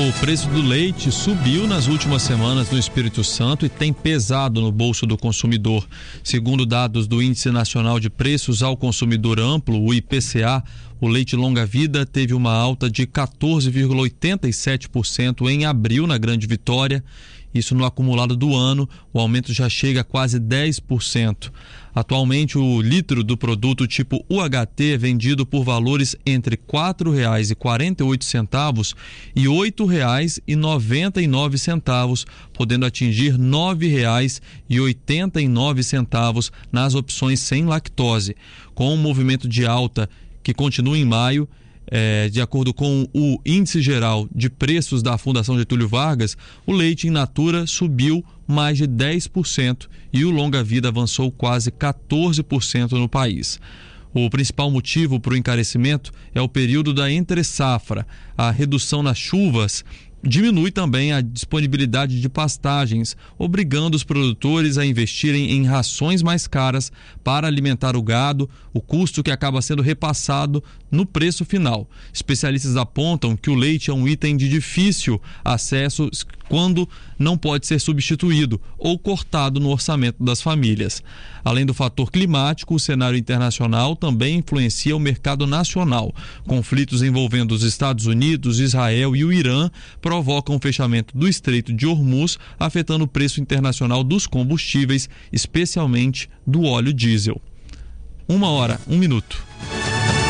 O preço do leite subiu nas últimas semanas no Espírito Santo e tem pesado no bolso do consumidor. Segundo dados do Índice Nacional de Preços ao Consumidor Amplo, o IPCA, o leite longa-vida teve uma alta de 14,87% em abril na Grande Vitória. Isso no acumulado do ano, o aumento já chega a quase 10%. Atualmente, o litro do produto tipo UHT é vendido por valores entre R$ 4,48 e R$ 8,99, podendo atingir R$ 9,89 nas opções sem lactose. Com um movimento de alta que continua em maio, de acordo com o Índice Geral de Preços da Fundação Getúlio Vargas, o leite in natura subiu mais de 10% e o longa-vida avançou quase 14% no país. O principal motivo para o encarecimento é o período da entre-safra. A redução nas chuvas diminui também a disponibilidade de pastagens, obrigando os produtores a investirem em rações mais caras para alimentar o gado, o custo que acaba sendo repassado no preço final. Especialistas apontam que o leite é um item de difícil acesso quando não pode ser substituído ou cortado no orçamento das famílias. Além do fator climático, o cenário internacional também influencia o mercado nacional. Conflitos envolvendo os Estados Unidos, Israel e o Irã provocam o fechamento do Estreito de Hormuz, afetando o preço internacional dos combustíveis, especialmente do óleo diesel. 1h01.